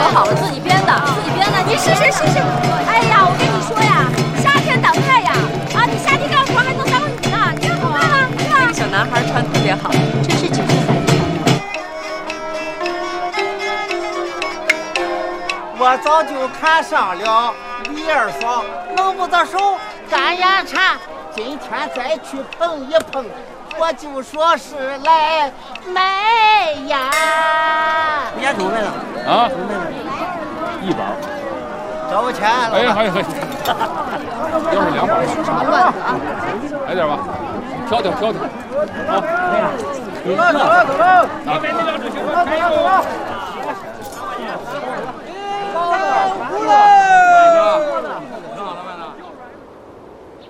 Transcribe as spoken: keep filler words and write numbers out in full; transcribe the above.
好了，自己编的，自己编的。 你是是是是，哎呀，我跟你说呀，夏天等太阳啊，你夏天干活还能当你呢，你看多棒啊，是吧？ 那个小男孩穿特别好，真是九岁孩子。 我早就看上了李二嫂，弄不到手干眼馋，今天再去碰一碰，我就说是来买烟。烟抽没了啊？一包。 找我钱了。 哎呀哎呀，要是两包。 什么乱子啊？ 来点吧，挑挑挑挑。好， 走了走了走了。 那边那辆就行了，加油！ 好了，出来。